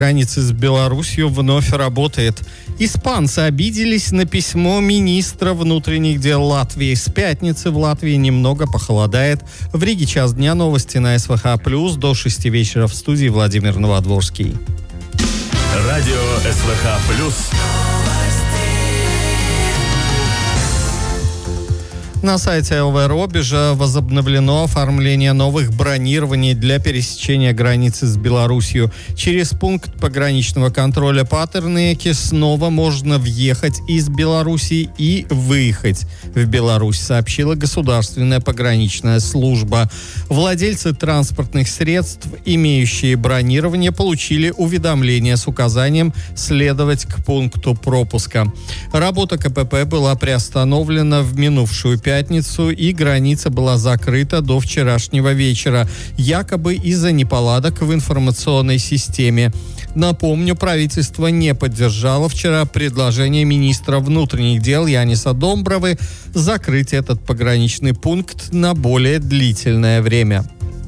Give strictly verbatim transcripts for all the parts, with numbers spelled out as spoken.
Граница с Беларусью вновь работает. Испанцы обиделись на письмо министра внутренних дел Латвии. С пятницы в Латвии немного похолодает. В Риге час дня, новости на СВХ плюс. До шести вечера в студии Владимир Новодворский. Радио СВХ плюс. На сайте эл вэ Робежа возобновлено оформление новых бронирований для пересечения границы с Беларусью. Через пункт пограничного контроля Патернеки снова можно въехать из Беларуси и выехать в Беларусь, сообщила Государственная пограничная служба. Владельцы транспортных средств, имеющие бронирование, получили уведомление с указанием следовать к пункту пропуска. Работа ка пэ пэ была приостановлена в минувшую пятницу. пятницу, и граница была закрыта до вчерашнего вечера, якобы из-за неполадок в информационной системе. Напомню, правительство не поддержало вчера предложение министра внутренних дел Яниса Домбровы закрыть этот пограничный пункт на более длительное время.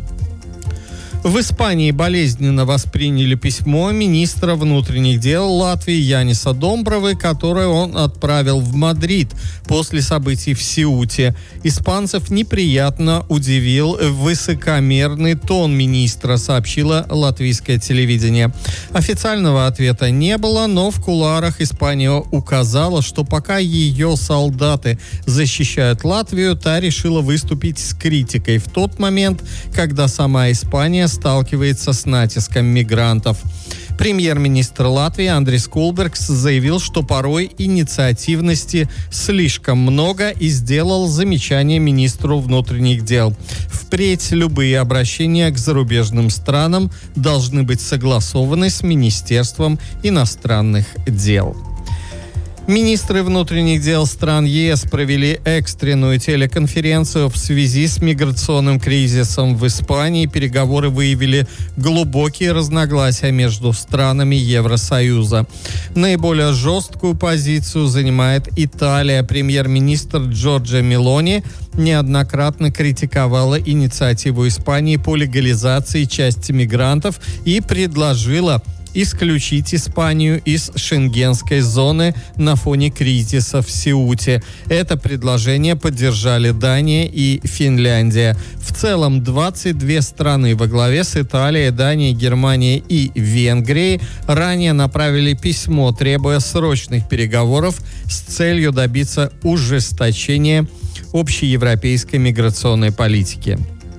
В Испании болезненно восприняли письмо министра внутренних дел Латвии Яниса Домбровы, которое он отправил в Мадрид после событий в Сеуте. Испанцев неприятно удивил высокомерный тон министра, сообщило латвийское телевидение. Официального ответа не было, но в кулуарах Испания указала, что пока ее солдаты защищают Латвию, та решила выступить с критикой в тот момент, когда сама Испания сталкивается с натиском мигрантов. Премьер-министр Латвии Андрис Кулбергс заявил, что порой инициативности слишком много, и сделал замечание министру внутренних дел. Впредь любые обращения к зарубежным странам должны быть согласованы с Министерством иностранных дел. Министры внутренних дел стран е эс провели экстренную телеконференцию в связи с миграционным кризисом в Испании. Переговоры выявили глубокие разногласия между странами Евросоюза. Наиболее жесткую позицию занимает Италия. Премьер-министр Джорджа Мелони неоднократно критиковала инициативу Испании по легализации части мигрантов и предложила исключить Испанию из шенгенской зоны на фоне кризиса в Сеуте. Это предложение поддержали Дания и Финляндия. В целом двадцать две страны во главе с Италией, Данией, Германией и Венгрией ранее направили письмо, требуя срочных переговоров с целью добиться ужесточения общеевропейской миграционной политики.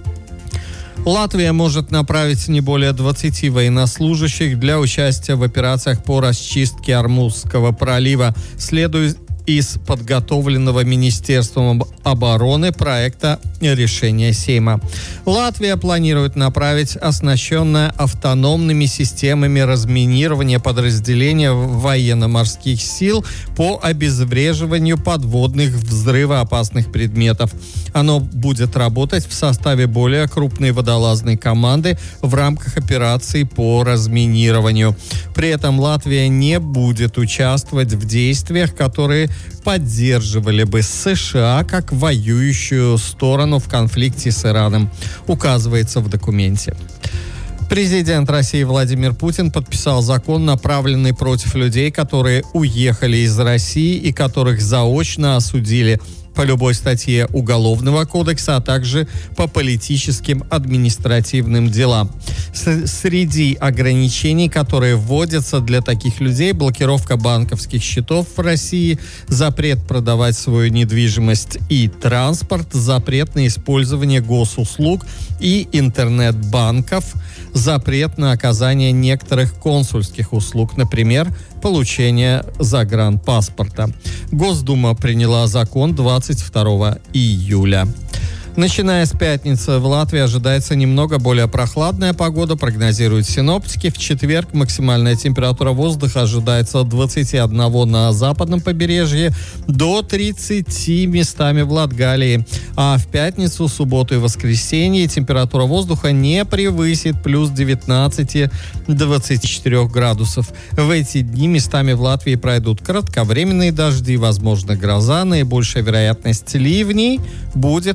Латвия может направить не более двадцати военнослужащих для участия в операциях по расчистке Ормузского пролива, следует из подготовленного Министерством обороны проекта решения Сейма. Латвия планирует направить оснащенное автономными системами разминирования подразделения военно-морских сил по обезвреживанию подводных взрывоопасных предметов. Оно будет работать в составе более крупной водолазной команды в рамках операции по разминированию. При этом Латвия не будет участвовать в действиях, которые поддерживали бы США как воюющую сторону в конфликте с Ираном, указывается в документе. Президент России Владимир Путин подписал закон, направленный против людей, которые уехали из России и которых заочно осудили по любой статье Уголовного кодекса, а также по политическим административным делам. С- среди ограничений, которые вводятся для таких людей: блокировка банковских счетов в России, запрет продавать свою недвижимость и транспорт, запрет на использование госуслуг и интернет-банков, запрет на оказание некоторых консульских услуг, например, получение загранпаспорта. Госдума приняла закон двадцать второго июля. Начиная с пятницы в Латвии ожидается немного более прохладная погода, прогнозируют синоптики. В четверг максимальная температура воздуха ожидается от двадцати одного на западном побережье до тридцати местами в Латгалии. А в пятницу, субботу и воскресенье температура воздуха не превысит плюс девятнадцати двадцати четырёх градусов. В эти дни местами в Латвии пройдут кратковременные дожди, возможно гроза, наибольшая вероятность ливней будет в юго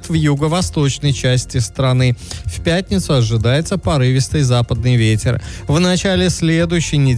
юго-восточной части страны. В пятницу ожидается порывистый западный ветер. В начале следующей недели